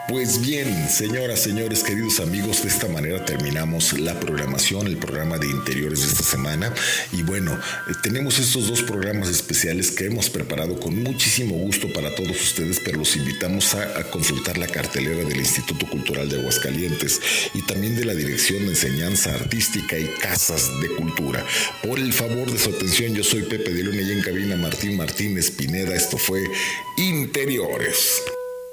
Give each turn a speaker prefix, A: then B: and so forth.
A: Pues bien, señoras, señores, queridos amigos, de esta manera terminamos la programación, el programa de interiores de esta semana. Y bueno, tenemos estos dos programas especiales que hemos preparado con muchísimo gusto para todos ustedes, pero los invitamos a consultar la cartelera del Instituto Cultural de Aguascalientes y también de la Dirección de Enseñanza Artística y Casas de Cultura. Por el favor de su atención, yo soy Pepe de León y en cabina Martín Martínez Pineda. Esto fue Interiores.